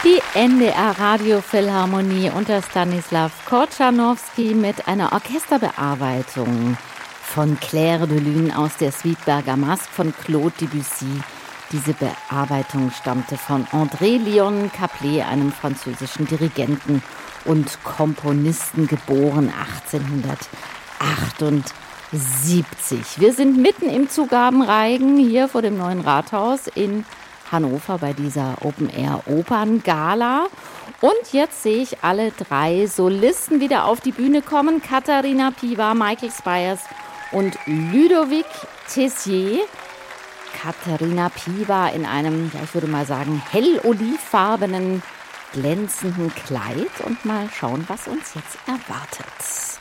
Die NDR Radiophilharmonie unter Stanislaw Korczanowski mit einer Orchesterbearbeitung von Claire de Lune aus der Suite Bergamasque von Claude Debussy. Diese Bearbeitung stammte von André Léon Caplet, einem französischen Dirigenten und Komponisten, geboren 1878. Wir sind mitten im Zugabenreigen hier vor dem Neuen Rathaus in Hannover bei dieser Open-Air-Opern-Gala. Und jetzt sehe ich alle drei Solisten wieder auf die Bühne kommen. Katharina Piwa, Michael Spyers und Ludovic Tessier. Katharina Piwa in einem, ja, ich würde mal sagen, hell-olivfarbenen, glänzenden Kleid. Und mal schauen, was uns jetzt erwartet.